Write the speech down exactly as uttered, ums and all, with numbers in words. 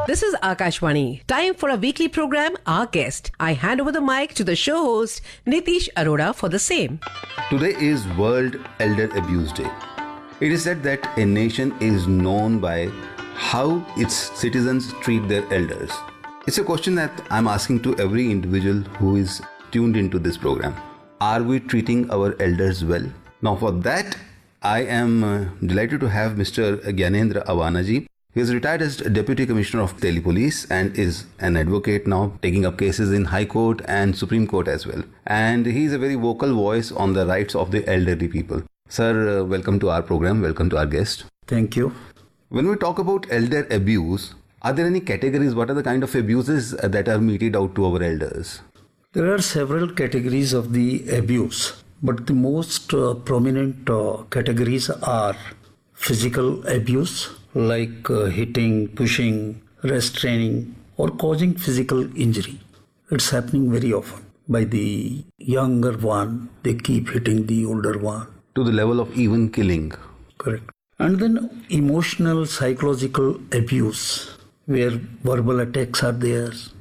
This is Akashvani. Time for a weekly program, Our Guest. I hand over the mic to the show host, Nitish Arora, for the same. Today is World Elder Abuse Day. It is said that a nation is known by how its citizens treat their elders. It's a question that I'm asking to every individual who is tuned into this program. Are we treating our elders well? Now for that, I am uh, delighted to have Mister Gyanendra Awanaji. He is retired as Deputy Commissioner of Delhi Police and is an advocate now, taking up cases in High Court and Supreme Court as well. And he is a very vocal voice on the rights of the elderly people. Sir, uh, welcome to our program. Welcome to our guest. Thank you. When we talk about elder abuse, are there any categories? What are the kind of abuses that are meted out to our elders? There are several categories of the abuse, but the most uh, prominent uh, categories are physical abuse, like uh, hitting, pushing, restraining, or causing physical injury. It's happening very often. By the younger one, they keep hitting the older one. To the level of even killing. Correct. And then emotional, psychological abuse, where verbal attacks are there,